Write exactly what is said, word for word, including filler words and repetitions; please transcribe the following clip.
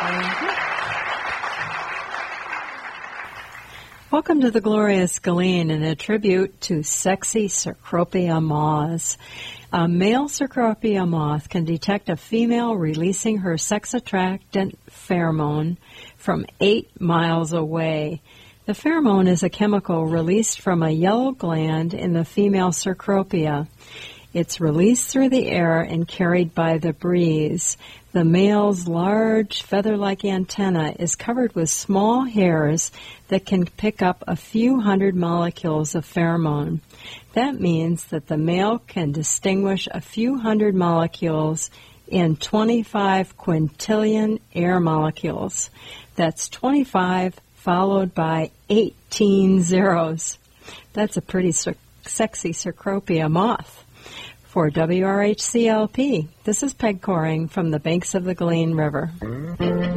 Welcome to the Glorious Galen and a tribute to sexy Cecropia moths. A male Cecropia moth can detect a female releasing her sex-attractant pheromone from eight miles away. The pheromone is a chemical released from a yellow gland in the female Cecropia. It's released through the air and carried by the breeze. The male's large feather-like antenna is covered with small hairs that can pick up a few hundred molecules of pheromone. That means that the male can distinguish a few hundred molecules in twenty-five quintillion air molecules. That's twenty-five followed by eighteen zeros. That's a pretty se- sexy Cecropia moth. For W R H C L P, this is Peg Coring from the banks of the Galen River.